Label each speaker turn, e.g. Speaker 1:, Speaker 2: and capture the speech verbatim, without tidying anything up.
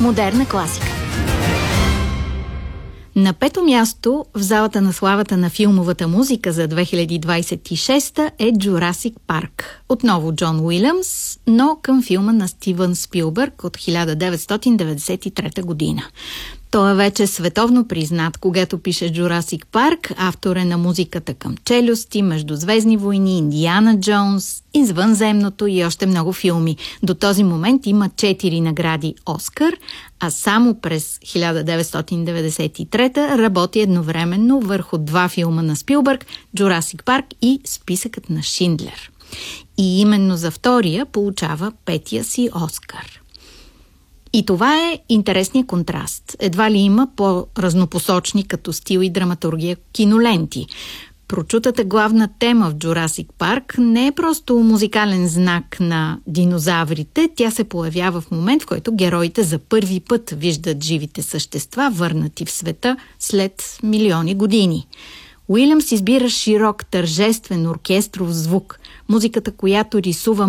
Speaker 1: Модерна класика. На пето място в залата на славата на филмовата музика за две хиляди двадесет и шеста е Джурасик Парк. Отново Джон Уилямс, но към филма на Стивън Спилбърг от хиляда деветстотин деветдесет и трета година. Той е вече световно признат, когато пише Джурасик Парк, автор е на музиката към Челюсти, Междузвездни войни, Индиана Джонс, Извънземното и още много филми. До този момент има четири награди Оскар, а само през хиляда деветстотин деветдесет и трета работи едновременно върху два филма на Спилбърг, Джурасик Парк и Списъкът на Шиндлер. И именно за втория получава петия си Оскар. И това е интересният контраст. Едва ли има по-разнопосочни като стил и драматургия киноленти. Прочутата главна тема в Джурасик Парк не е просто музикален знак на динозаврите, тя се появява в момент, в който героите за първи път виждат живите същества, върнати в света след милиони години. Уилямс избира широк, тържествен оркестров звук, музиката, която рисува